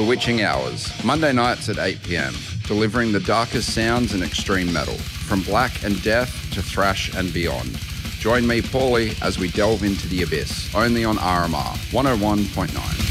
The Witching Hours, Monday nights at 8 p.m, delivering the darkest sounds in extreme metal, from black and death to thrash and beyond. Join me, Paulie, as we delve into the abyss, only on RMR 101.9.